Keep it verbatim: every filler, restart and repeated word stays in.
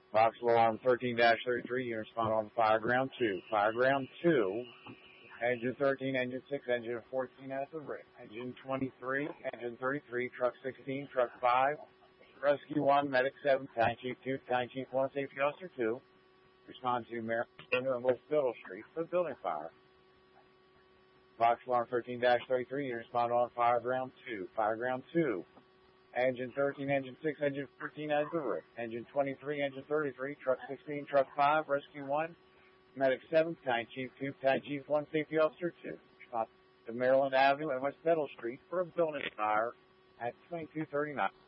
Fox alarm thirteen dash thirty-three, unit respond on fire ground two. Fire ground two. Engine thirteen, engine six, engine fourteen at the rear. Engine twenty-three, engine thirty-three, truck sixteen, truck five. Rescue one, medic seven, Battalion Chief two, Battalion Chief one, Safety Officer two. Respond to Maryland Avenue and West Biddle Street for building fire. Fox alarm thirteen dash thirty-three, unit respond on fire ground two. Fire ground two. Engine thirteen, engine six, engine fourteen at the rear. Engine twenty-three, engine thirty-three, truck sixteen, truck five, rescue one, medic seven, Battalion Chief two, Battalion Chief one, Safety Officer two. Respond to Maryland Avenue and West Biddle Street for a building fire at twenty-two thirty-nine.